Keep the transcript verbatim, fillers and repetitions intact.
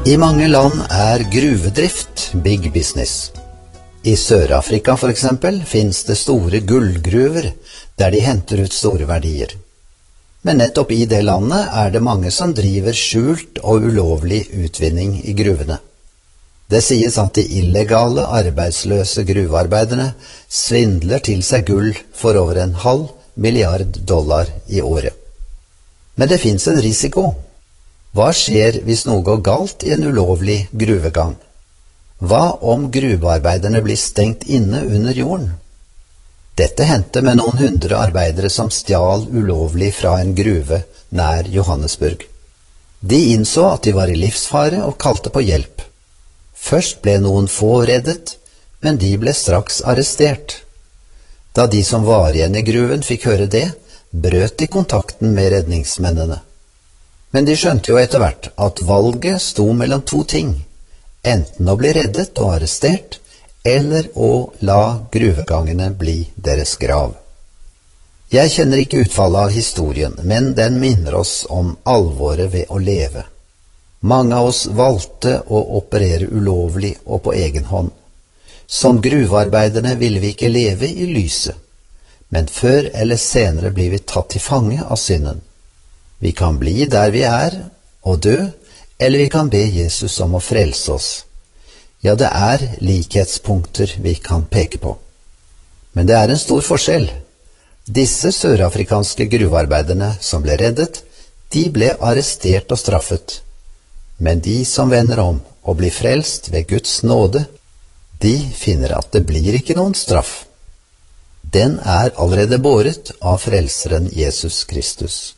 I mange land er gruvedrift big business. I Sør-Afrika for eksempel finnes det store gullgruver der de henter ut store verdier. Men nettopp i det landet er det mange som driver skjult og ulovlig utvinning i gruvene. Det sies at de illegale, arbeidsløse gruvearbeiderne svindler til seg gull for over en halv milliard dollar i året. Men det finnes en risiko. Hva skjer hvis noe går galt i en ulovlig gruvegang? Hva om gruvearbeiderne blir stengt inne under jorden? Dette hendte med noen hundre arbeidere som stjal ulovlig fra en gruve nær Johannesburg. De innså at de var i livsfare og kalte på hjelp. Først ble noen få reddet, men de ble straks arrestert. Da de som var igjen i gruven fikk høre det, brøt de kontakten med redningsmennene. Men de skjønte jo etter hvert at valget sto mellom to ting, enten å bli reddet og arrestert, eller å la gruvegangene bli deres grav. Jeg kjenner ikke utfallet av historien, men den minner oss om alvoret ved å leve. Mange av oss valgte å operere ulovlig og på egen hånd. Som gruvearbeiderne ville vi ikke leve i lyset, men før eller senere blir vi tatt til fange av synden. Vi kan bli der vi er og dø, eller vi kan be Jesus om å frelse oss. Ja, det er likhetspunkter vi kan peke på. Men det er en stor forskjell. Disse sørafrikanske gruvearbeiderne som ble reddet, de ble arrestert og straffet. Men de som vender om og blir frelst ved Guds nåde, de finner at det blir ikke noen straff. Den er allerede båret av frelseren Jesus Kristus.